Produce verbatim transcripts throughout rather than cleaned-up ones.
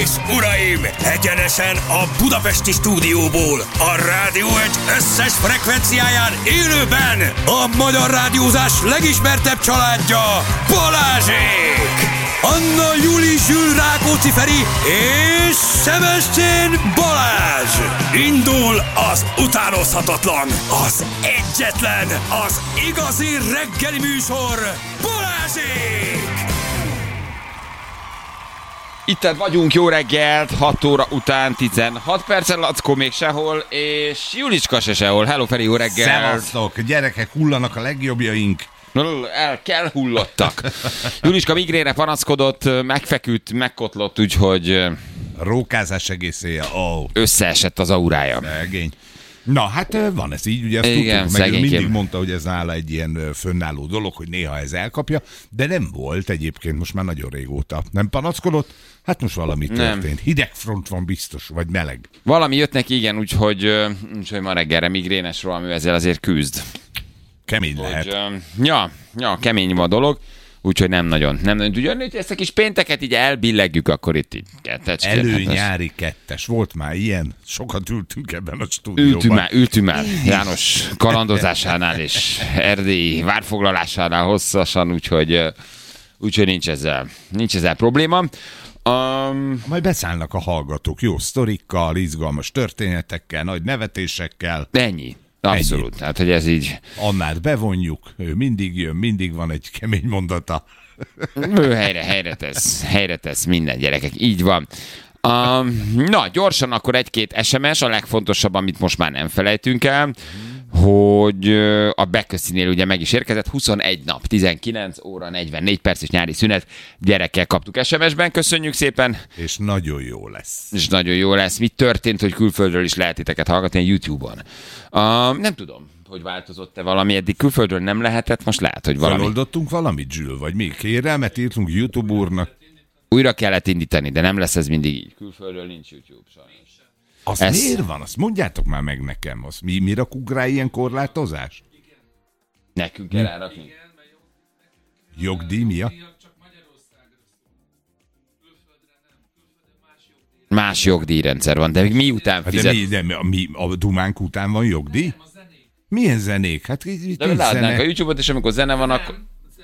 és uraim, egyenesen a budapesti stúdióból, a Rádió egy összes frekvenciáján élőben a magyar rádiózás legismertebb családja, Balázsék! Anna Júli Zsül Rákóczi Feri és Sebestyén Balázs! Indul az utánozhatatlan, az egyetlen, az igazi reggeli műsor, Balázsék! Itt vagyunk, jó reggelt, hat óra után tizenhat percen, Lackó még sehol, és Julicska se sehol. Hello Feri, jó reggelt! Szevasztok, gyerekek, hullanak a legjobbjaink. El kell hullottak. Julicska migrénre panaszkodott, megfeküdt, megkotlott, úgyhogy Rókázás egész éjjel, oh. összeesett az aurája. Szegény. Na, hát van ez így, ugye azt Igen, tudtuk, meg ő mindig szegénykém. mondta, hogy ez nála egy ilyen fönnálló dolog, hogy néha ez elkapja, de nem volt egyébként most már nagyon régóta. Nem panaszkodott? Hát most valami történt. Nem. Hideg front van biztos, vagy meleg. Valami jött neki, igen, úgyhogy, úgyhogy ma reggelre migrénes roham, ő ezzel azért küzd. Kemény lehet. Hogy, ja, ja, kemény van a dolog, úgyhogy nem nagyon. Nem nagyon tudja, hogy ezt a kis pénteket így elbillegjük, akkor itt így kettecskén. Előnyári kettes. Volt már ilyen. Sokat ültünk ebben a stúdióban. Ültünk már, ültünk már János kalandozásánál és erdélyi várfoglalásánál hosszasan, úgyhogy, úgyhogy nincs ezzel, nincs ezzel probléma. Um, Majd beszállnak a hallgatók jó sztorikkal, izgalmas történetekkel, nagy nevetésekkel. ennyi. Abszolút. Tehát, hogy ez így... Annát bevonjuk, ő mindig jön, mindig van egy kemény mondata. Ő helyre, helyre tesz, helyre tesz minden, gyerekek. Így van. Um, na, gyorsan akkor egy-két es em es, a legfontosabb, amit most már nem felejtünk el, hogy a Beköszinél ugye meg is érkezett, huszonegy nap, tizenkilenc óra, negyvennégy perc és nyári szünet, gyerekkel kaptuk es em es-ben, köszönjük szépen. És nagyon jó lesz. És nagyon jó lesz. Mi történt, hogy külföldről is lehet titeket hallgatni a YouTube-on? Uh, nem tudom, hogy változott-e valami, eddig külföldről nem lehetett, most lehet, hogy valami. Feloldottunk valamit, Zsül, vagy mi? Kérelmet írtunk YouTube úrnak. Újra kellett indítani, de nem lesz ez mindig így. Külföldről nincs YouTube, sajnos. Az Ez... miért van? Azt mondjátok már meg nekem. Azt mi, mi rakunk rá ilyen korlátozást? Nekünk kell elrakni. Jogdíj miatt? Más jogdíjrendszer van, de miután Hát fizet... de mi, de mi, a dumánk után van jogdíj? Milyen zenék? Hát itt De látnánk a YouTube-ot, és amikor zene van, akkor...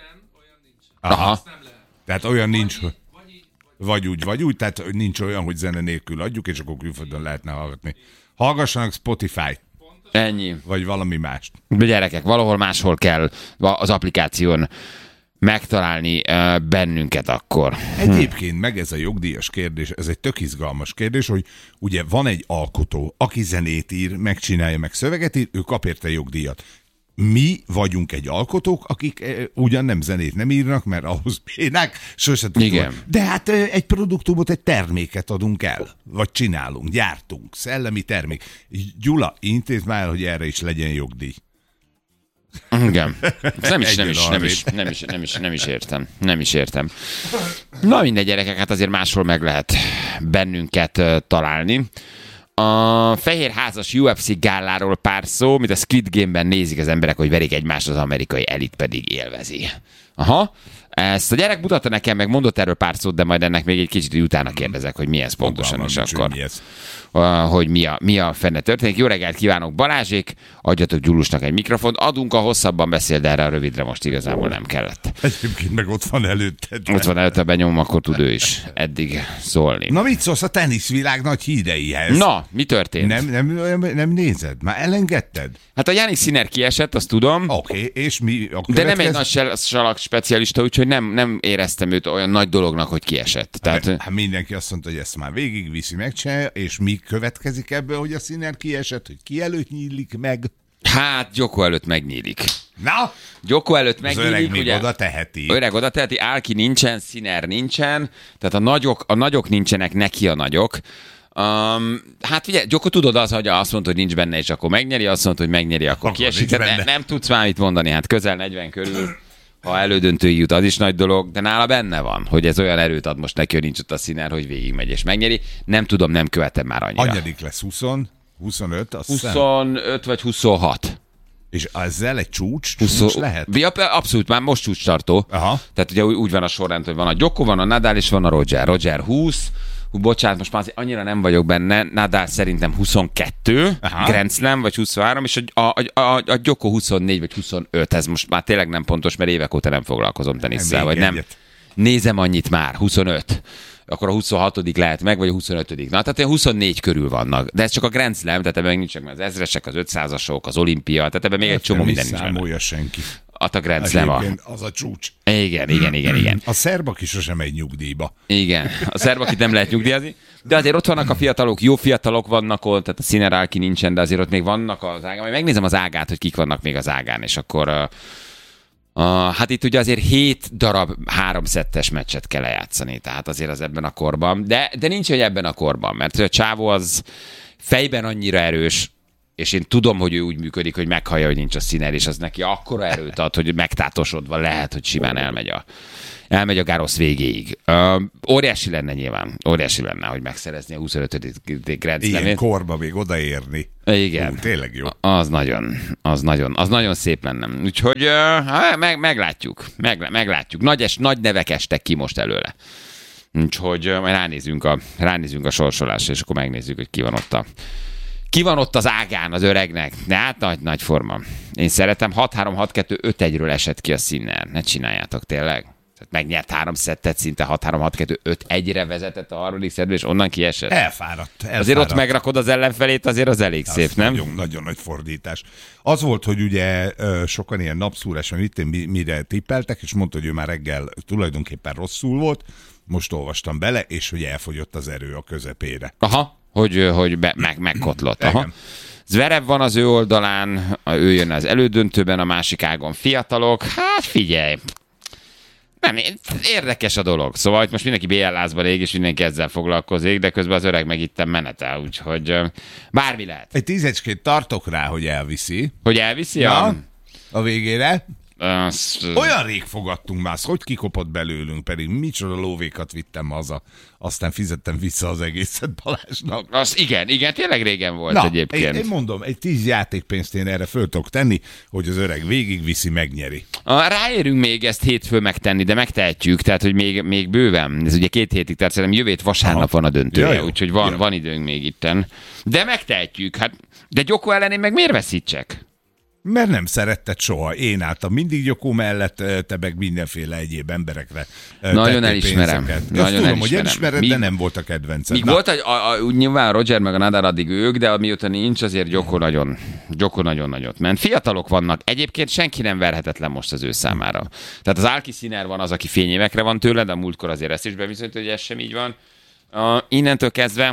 Aha. Aha. Tehát olyan nincs, hogy... Vagy úgy, vagy úgy, tehát nincs olyan, hogy zene nélkül adjuk, és akkor külföldön lehetne hallgatni. Hallgassanak Spotify-t, Ennyi. vagy valami mást. De gyerekek, valahol máshol kell az applikáción megtalálni uh, bennünket akkor. Egyébként meg ez a jogdíjas kérdés, ez egy tök izgalmas kérdés, hogy ugye van egy alkotó, aki zenét ír, megcsinálja, meg szöveget ír, ő kap érte jogdíjat. Mi vagyunk egy alkotók, akik e, ugyan nem zenét nem írnak, mert ahhoz bénák, sose tudjuk. Igen. De hát e, egy produktumot, egy terméket adunk el, vagy csinálunk, gyártunk, szellemi termék. Gyula, intézd már, hogy erre is legyen jogdíj. Igen. Nem is, nem is, nem is, nem is, nem is, nem is értem. Nem is értem. Na mindegy, gyerekek, hát azért máshol meg lehet bennünket uh, találni. A Fehér Házas u ef cé gáláról pár szó, mint a Squid Game-ben nézik az emberek, hogy verik egymást, az amerikai elit pedig élvezi. Aha. Ezt a gyerek mutatta nekem, meg mondott erről pár szót, de majd ennek még egy kicsit utána kérdezek, hogy mi ez pontosan, és akkor, Mi ez? hogy mi a, mi a fenne történik. Jó reggelt kívánok, Balázsék, adjatok Gyulusnak egy mikrofont, adunk, a hosszabban beszél, de erre a rövidre most igazából nem kellett. Egyébként meg ott van előtted. Ott van előtte, benyomom, akkor tud ő is eddig szólni. Na mit szólsz a teniszvilág nagy híreihez? Na, mi történt? Nem, nem, nem, nem nézed? Már elengedted? Hát a Jannik Sinner kiesett, azt tudom. Oké, okay, és mi a De nem egy következő? nagy salak specialista, úgyhogy nem, nem éreztem őt olyan nagy dolognak, hogy kiesett. Tehát, Hát, hát mindenki azt mondta, hogy ezt már végigviszi, megcsinálja, és mi következik ebből, hogy a Sinner kiesett, hogy ki előtt nyílik meg? hát Gyoko előtt megnyílik. Na? Gyoko előtt Az megnyílik, öreg még ugye? oda teheti. Öreg oda teheti, Álki nincsen, Sinner nincsen, tehát a nagyok, a nagyok nincsenek, neki a nagyok. Um, hát figyelj, Gyoko tudod az, hogy azt mondta, hogy nincs benne, és akkor megnyeri, azt mondta, hogy megnyeri, akkor, Akkor kiesik. nincs Ne, benne. nem tudsz már mit mondani, hát közel negyven körül, ha elődöntőig jut, az is nagy dolog, de nála benne van, hogy ez olyan erőt ad most neki, hogy nincs ott a Sinner, hogy végigmegy és megnyeri. Nem tudom, nem követem már annyira. Annyadik lesz húsz, huszonöt, azt hiszem. huszonöt vagy huszonhat. És ezzel egy csúcs, Huszon... csúcs lehet? Ja, abszolút, már most csúcs tartó. Aha. Tehát ugye úgy van a sorrend, hogy van a Gyoko, van a Nadal és van a Roger. Roger húsz, hú, bocsánat, most már annyira nem vagyok benne, Nadal szerintem huszonkettő, aha. Grand Slam vagy huszonhárom, és a, a, a, a Djoko huszonnégy vagy huszonöt, ez most már tényleg nem pontos, mert évek óta nem foglalkozom tenisszel, vagy nem. Egyet. Nézem annyit már, huszonöt. Akkor a huszonhatodik lehet meg, vagy a huszonötödik. Na, tehát huszonnégy körül vannak. De ez csak a Grand Slam, tehát ebben nincsenek meg az ezresek, az ötszázasok, az olimpia, tehát ebben még egy csomó minden nincs. Számolja senki. A Grand Slam. Az a csúcs. Igen, igen, igen, igen. A szerb, aki sosem megy nyugdíjba. Igen, a szerb, akit nem lehet nyugdíjazni. De azért ott vannak a fiatalok, jó fiatalok vannak ott, tehát a Sinner Alki nincsen, de azért ott még vannak az ágán. Majd megnézem az ágát, hogy kik vannak még az ágán, és akkor... Uh, Uh, hát itt ugye azért hét darab háromszettes meccset kell lejátszani, tehát azért az ebben a korban. De, de nincs, hogy ebben a korban, mert a csávó az fejben annyira erős, és én tudom, hogy ő úgy működik, hogy meghallja, hogy nincs a Sinner, és az neki akkora erőt ad, hogy megtátosodva lehet, hogy simán elmegy a, elmegy a Garros végéig. Uh, óriási lenne nyilván, óriási lenne, hogy megszerezni a huszonötödik Grand Slam-ét. Ilyen korba még odaérni. Igen. Hú, tényleg jó. Az nagyon, az nagyon, az nagyon szép lenne. Úgyhogy uh, meg, meglátjuk, meg, meglátjuk. Nagy, es, nagy nevek estek ki most előle. Úgyhogy uh, majd ránézünk a, ránézünk a sorsolásra, és akkor megnézzük, hogy ki van ott a Ki van ott az ágán az öregnek? De hát nagy, nagy forma. Én szeretem, hat három hat kettő öt egyről esett ki a Sinner. Ne csináljátok tényleg. Tehát megnyert három szettet, szinte hat három hat kettő öt egyre vezetett a harmadik szettből, és onnan kiesett. Elfáradt, elfáradt. Azért ott megrakod az ellenfelét, azért az elég az szép, nem? Nagyon, nagyon nagy fordítás. Az volt, hogy ugye sokan ilyen napszúrás, mit mire tippeltek, és mondta, hogy ő már reggel tulajdonképpen rosszul volt. Most olvastam bele, és hogy elfogyott az erő a közepére. Aha. Hogy, hogy be, meg, megkotlott. Aha. Zverev van az ő oldalán, ő jön az elődöntőben, a másik ágon fiatalok. Hát figyelj, nem, érdekes a dolog. Szóval hogy most mindenki bé el lázba rég, és mindenki ezzel foglalkozik, de közben az öreg meg itten menetel, úgyhogy bármi lehet. Egy tízecskét tartok rá, hogy elviszi. Hogy elviszi? Ja, a... a végére. Azt... Olyan rég fogadtunk már, hogy kikopott belőlünk, pedig micsoda lóvékat vittem haza, aztán fizettem vissza az egészet Balázsnak. Az igen, igen, tényleg régen volt Na, egyébként. Én, én mondom, egy tíz játékpénzt én erre föl tudok tenni, hogy az öreg végigviszi, megnyeri. Ráérünk még ezt hétfőn megtenni, de megtehetjük, tehát hogy még, még bőven. Ez ugye két hétig, tehát szerintem jövő hét vasárnap Aha. van a döntője, ja, úgyhogy van, van időnk még itten. De megtehetjük, hát, de Djoko ellen én meg miért veszítsek? Mert nem szeretted soha. Én álltam mindig Djoko mellett, te meg mindenféle egyéb emberekre. Nagyon elismerem. Nagyon tudom, elismerem. hogy elismered, míg, de nem volt a kedvencem. Míg volt, a, a, a, nyilván Roger meg a Nadal addig ők, de mióta nincs, azért Djoko nagyon, Djoko nagyon nagyot ment. Fiatalok vannak. Egyébként senki nem verhetetlen most az ő számára. Tehát az Alki Sinner van az, aki fényévekre van tőle, de a múltkor azért ezt is bebizonyított, hogy ez sem így van. Uh, innentől kezdve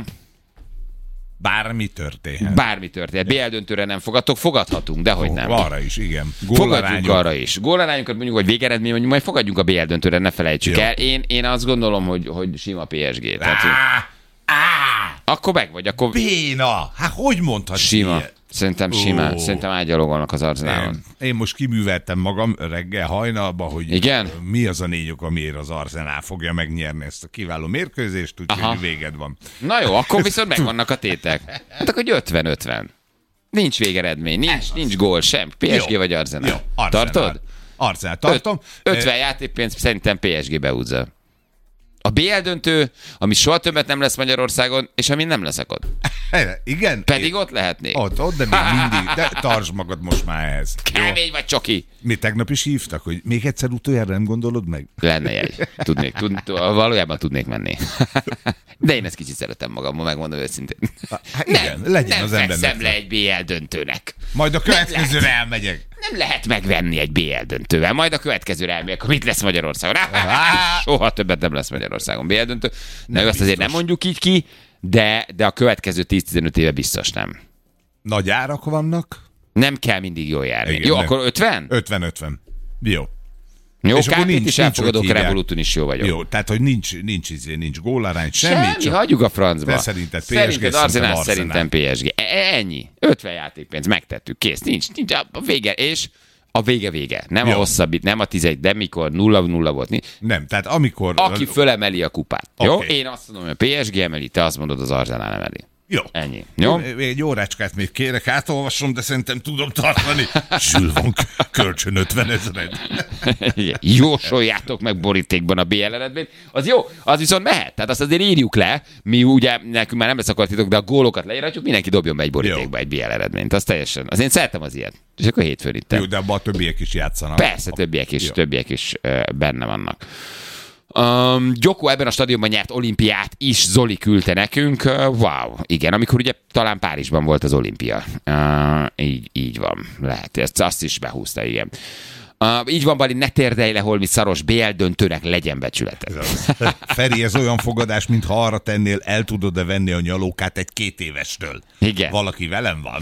Bármi történhet. Bármi történhet. bé el döntőre nem fogadtok, fogadhatunk, de hogy nem. Arra is, igen. Fogadjunk arra is. Gólarányokat mondjuk, vagy végeredmény, mondjuk majd fogadjunk a bé el döntőre, ne felejtsük Jó. el. Én, én azt gondolom, hogy, hogy sima pé es gé. Tehát, á, á, akkor meg vagy, akkor... Béna! Hát hogy mondhatsz Sima. Ilyen? Szerintem simán. Oh. Szerintem ágyalogolnak az Arzenálon. Én, én most kiműveltem magam reggel hajnalba, hogy Igen? mi az a négy ok, amiért az Arzenál fogja megnyerni ezt a kiváló mérkőzést, úgyhogy véged van. Na jó, akkor viszont megvannak a tétek. Hát akkor ötven ötven. Nincs végeredmény, nincs, nincs gól sem. pé es gé jó. Vagy Arzenál. Jó, Arzenál. Tartod? Arzenál, tartom. ötven játékpénz szerintem pé es gé beúzza. A bé el döntő, ami soha többet nem lesz Magyarországon, és ami nem leszek ott. Igen? Pedig ott lehetnék. Ott, ott, de még mindig. De tartsd magad most már ehhez. Kemény vagy csoki. Mi tegnap is hívtak, hogy még egyszer utoljára nem gondolod meg? Lenne jegy. Tudnék, tud, valójában tudnék menni. De én ezt kicsit szeretem magammal, megmondom őszintén. Hát igen, nem, legyen nem az ember. Nem le egy bé el döntőnek. Majd a következőre elmegyek. Nem lehet megvenni egy bé el döntővel. Majd a következőre elmegyek, akkor mit lesz Magyarországon? Soha többet nem lesz Magyarországon bé el döntő. Nem, azt biztos. Azért nem mondjuk így ki, de, de a következő tíz-tizenöt éve biztos nem. Nagy árak vannak. Nem kell mindig jól járni. Igen, jó, nem. Akkor ötven? ötven ötven. Jó. Jó, kártyát is elfogadok, Revoluton is jó vagyok. Jó, tehát, hogy nincs, nincs, izé, nincs gólarány, semmi. Semmi, csak hagyjuk a francba. De szerinted pé es gé, szerinted Arzenál, szerintem pé es gé. Ennyi. ötven játékpénz, megtettük, kész. Nincs, nincs a vége, és a vége vége. Nem jó. A hosszabbít, nem a tizegy, de mikor nulla nulla volt. Nem, tehát amikor... Aki fölemeli a kupát. Okay. Jó? Okay. Én azt mondom, hogy a pé es gé emeli, te azt mondod, az Arzenál emeli. Jó. Ennyi. Jó? Még egy órácskát még kérek, átolvasom, de szerintem tudom tartani. Zsülvon kölcsön ötven ezred. Jósoljátok meg borítékban a bé el eredményt. Az jó, az viszont mehet. Tehát azt azért írjuk le. Mi ugye, nekünk már nem lesz akartítok, de a gólokat leíratjuk, mindenki dobjon be egy borítékba jó. egy bé el eredményt. Az teljesen. Az én szeretem az ilyet. És akkor hétfőn itt. Jó, de abban a többiek is játszanak. Persze, többiek is, jó. többiek is uh, benne vannak. Um, Gyoko ebben a stadionban nyert olimpiát is, Zoli küldte nekünk. Uh, wow, igen, amikor ugye talán Párizsban volt az olimpia. Uh, így, így van, lehet, ezt azt is behúzta, igen. Uh, így van, Bali, ne térdelj le, holmi szaros bé el döntőnek legyen becsületed. Feri, ez olyan fogadás, mintha arra tennél, el tudod-e venni a nyalókát egy két évestől. Igen. Valaki velem van.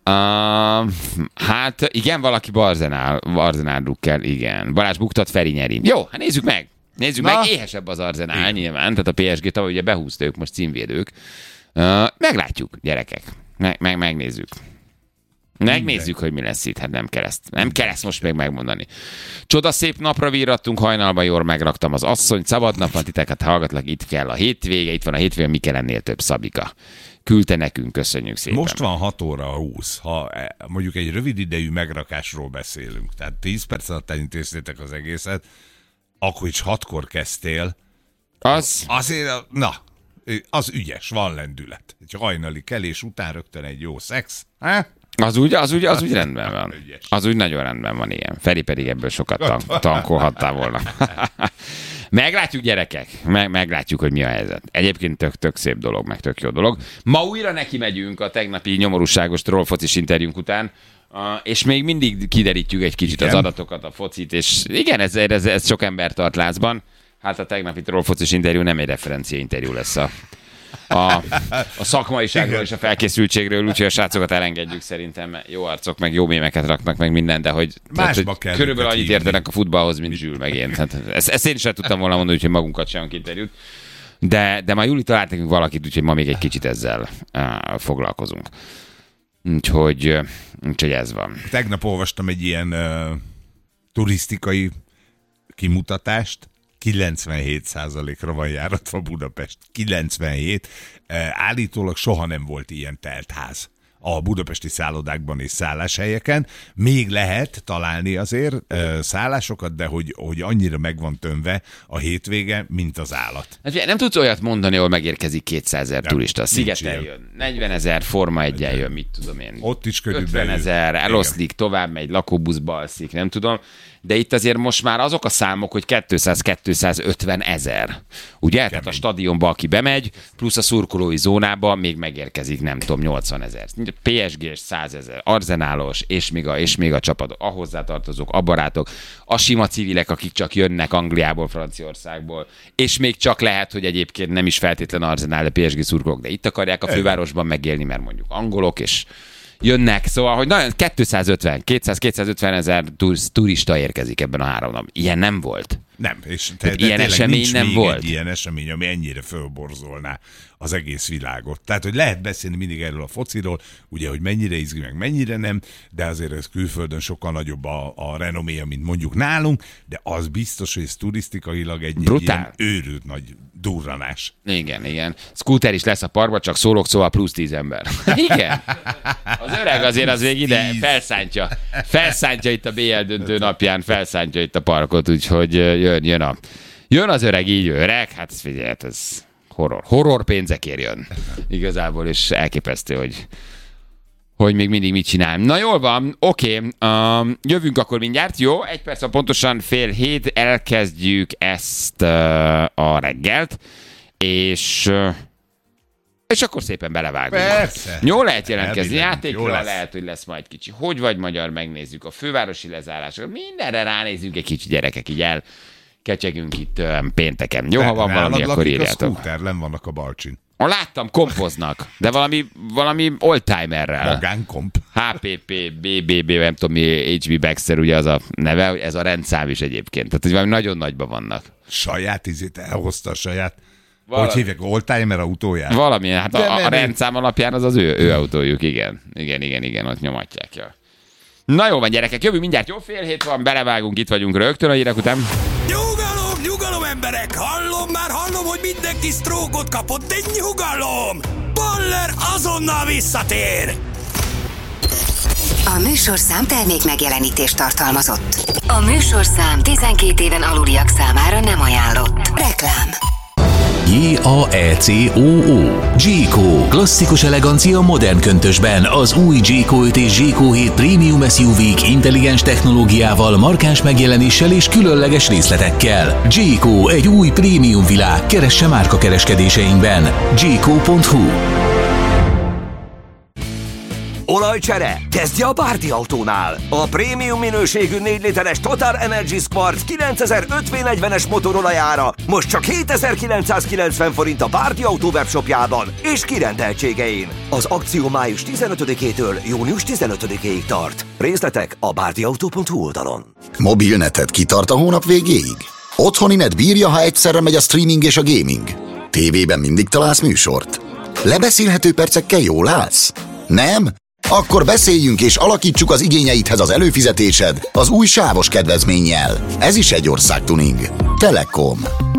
Uh, hát igen, valaki Barzenál, Barzenál drukkel, igen. Balázs buktat, Feri nyeri. Jó, hát nézzük meg. Nézzük Na. meg, éhesebb az Arzenál igen. nyilván, tehát a pé es gé tavaly ugye behúzta, ők most címvédők. Uh, meglátjuk, gyerekek. Meg, meg, megnézzük. Megnézzük, hogy mi lesz itt. Hát nem kell ezt, nem kell ezt most még megmondani. Csoda szép napra virrattunk, hajnalban jól megraktam az asszonyt, szabad nap van, titeket hallgatlak, itt kell a hétvége, itt van a hétvége, mi kell ennél több, Szabika. Küldte nekünk, köszönjük szépen. Most van hat óra húsz, ha mondjuk egy rövid idejű megrakásról beszélünk, tehát tíz perc alatt elintéztétek az egészet, akkor is hatkor kezdtél, az... azért, na, az ügyes, van lendület. Egy hajnali kelés után rögtön egy jó szex, ha? Az úgy, az úgy, az úgy rendben van. Az úgy nagyon rendben van, igen. Feri pedig ebből sokat tan- tankolhattál volna. Meglátjuk, gyerekek, meg, meglátjuk, hogy mi a helyzet. Egyébként tök, tök szép dolog, meg tök jó dolog. Ma újra neki megyünk a tegnapi nyomorúságos trollfocis interjúnk után, Uh, és még mindig kiderítjük egy kicsit igen. az adatokat, a focit, és igen, ez, ez, ez sok ember tart lázban. Hát a tegnapi trollfocis interjú nem egy referencia interjú lesz a, a, a szakmaiságról igen. és a felkészültségről, úgyhogy a srácokat elengedjük szerintem. Jó arcok, meg jó mémeket raknak, meg minden, de hogy, tehát, hogy körülbelül annyit hívni. Értenek a futballhoz, mint Zsül meg én. Hát ezt, ezt én is el tudtam volna mondani, úgyhogy magunkat sem interjút. De, de már Júli talált nekünk valakit, úgyhogy ma még egy kicsit ezzel uh, foglalkozunk. Úgyhogy, úgyhogy ez van. Tegnap olvastam egy ilyen uh, turisztikai kimutatást, kilencvenhét százalékra van járatva Budapest. kilencvenhét. Uh, állítólag soha nem volt ilyen teltház a budapesti szállodákban és szálláshelyeken. Még lehet találni azért uh, szállásokat, de hogy, hogy annyira meg van tömve a hétvége, mint az állat. Hát, nem tudsz olyat mondani, ahol megérkezik kétszázezer turista. Szigeten jön, negyvenezer, Forma egyen jön, mit tudom én. Ott is körülbelül. ötvenezer, eloszlik, tovább megy, lakóbuszba alszik, nem tudom. De itt azért most már azok a számok, hogy kétszáz-kétszázötven ezer. Ugye? Kemény. Tehát a stadionba, aki bemegy, plusz a szurkolói zónába még megérkezik, nem tudom, nyolcvan ezer. pé es gés százezer, arzenálos, és még a, és még a csapatok, a hozzátartozók, a barátok, a sima civilek, akik csak jönnek Angliából, Franciaországból, és még csak lehet, hogy egyébként nem is feltétlen arzenál, de pé es gé szurkolók, de itt akarják a fővárosban megélni, mert mondjuk angolok, és jönnek, szóval, hogy nagyon kétszázötven, kétszáz-kétszázötven ezer turista érkezik ebben a három nap. Ilyen nem volt. Nem, és te, ilyen esemény nem volt. Egy ilyen esemény, ami ennyire fölborzolná az egész világot. Tehát, hogy lehet beszélni mindig erről a fociról, ugye, hogy mennyire izgi, meg mennyire nem, de azért ez külföldön sokkal nagyobb a, a renoméja, mint mondjuk nálunk, de az biztos, hogy ez turisztikailag egy, egy ilyen őrült nagy durranás. Igen, igen. Scooter is lesz a parkban, csak szólok, szóval plusz tíz ember. Igen. Az öreg azért az még ide felszántja. Felszántja itt a bé el döntő napján, felszántja itt a parkot, úgyhogy jön, jön, a, jön az öreg, így öreg, hát figyelj, ez horror. Horror pénzekért jön. Igazából, és elképesztő, hogy hogy még mindig mit csinál. Na jól van, oké, okay. um, jövünk akkor mindjárt, jó? Egy perc, pontosan fél hét, elkezdjük ezt uh, a reggelt, és uh, és akkor szépen belevágunk. Persze. Jó lehet jelentkezni, játékra lehet, hogy lesz majd kicsi. Hogy vagy magyar, megnézzük a fővárosi lezárásra, mindenre ránézzük egy kicsi, gyerekek, így el kecsegünk itt uh, pénteken. Jó, ha van valami, akkor írjátok. A scooter, nem vannak a Balcsin. Láttam, kompoznak, de valami, valami oldtimerrel. Magánkomp. há pé pé, bé bé bé, nem tudom mi, há bé Baxter, ugye az a neve, ez a rendszám is egyébként. Tehát, hogy valami nagyon nagyban vannak. Saját izét elhozta a saját, valami. Hogy hívják, oldtimer autóját? Valamilyen, hát a, a rendszám alapján az az ő, ő autójuk, igen. Igen, igen, igen, ott nyomatják. Ja. Na jó van, gyerekek, jövünk mindjárt, jó fél hét van, belevágunk, itt vagyunk rögtön a hírek után. Nyugalom, nyugalom emberek, hallom már, hallom, hogy mindenki sztrókot kapott, de nyugalom! Baller azonnal visszatér! A műsorszám termék megjelenítést tartalmazott. A műsorszám tizenkét éven aluliak számára nem ajánlott. Reklám. J A E C O O Jayco. Klasszikus elegancia modern köntösben az új Jayco öt és Jayco hét Premium es u vé-k intelligens technológiával, markáns megjelenéssel és különleges részletekkel. Jayco, egy új prémium világ. Keresse márka kereskedéseinkben. jayco pont hu. Olajcsere? Kezdje a Bárdi Autónál! A prémium minőségű négy literes Total Energies Quartz kilencezer-öt vé negyvenes motorolajára most csak hétezer-kilencszázkilencven forint a Bárdi Autó webshopjában és kirendeltségein. Az akció május tizenötödikétől június tizenötödikéig tart. Részletek a bárdiautó pont hu oldalon. Mobilneted kitart a hónap végéig? Otthoni net bírja, ha egyszerre megy a streaming és a gaming? Tévében mindig találsz műsort? Lebeszélhető percekkel jól állsz? Nem? Akkor beszéljünk és alakítsuk az igényeidhez az előfizetésed az új sávos kedvezménnyel. Ez is egy országtuning. Telekom.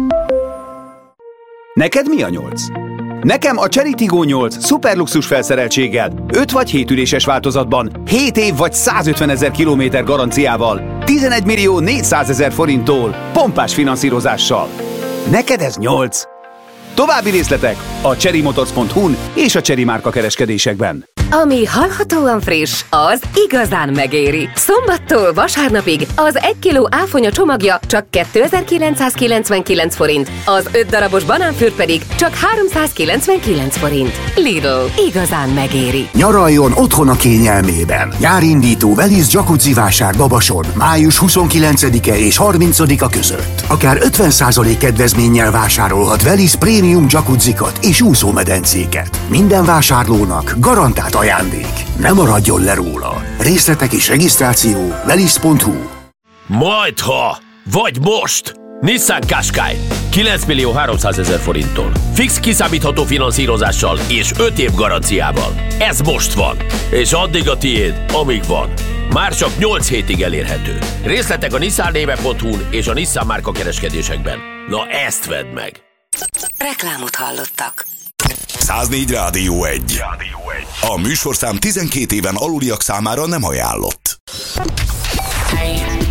Neked mi a nyolc? Nekem a Chery Tiggo nyolc szuperluxus felszereltséggel, öt vagy hét üléses változatban, hét év vagy százötvenezer kilométer garanciával, tizenegy millió négyszázezer forinttól, pompás finanszírozással. Neked ez nyolc. További részletek a chery motors pont hu-n és a Chery márka kereskedésekben. Ami hallhatóan friss, az igazán megéri. Szombattól vasárnapig az egy kiló áfonya csomagja csak kétezer-kilencszázkilencvenkilenc forint, az öt darabos banánfürt pedig csak háromszázkilencvenkilenc forint. Lidl, igazán megéri. Nyaraljon otthon a kényelmében. Nyárindító Velisz jacuzzi vásár Babason május huszonkilencedike és harmincadika között. Akár ötven százalék kedvezménnyel vásárolhat Velisz prémium jacuzzikat és úszómedencéket. Minden vásárlónak garantált ajándék. Ne maradjon le róla. Részletek és regisztráció velisz pont hu. Majdha, vagy most! Nissan Qashqai kilenc millió háromszázezer forinttól. Fix kiszámítható finanszírozással és öt év garanciával. Ez most van, és addig a tiéd, amíg van. Már csak nyolc hétig elérhető. Részletek a nissan néve pont hu-n és a Nissan márka kereskedésekben. Na ezt vedd meg! Reklámot hallottak. száznégy Rádió egy. A műsorszám tizenkét éven aluliak számára nem ajánlott.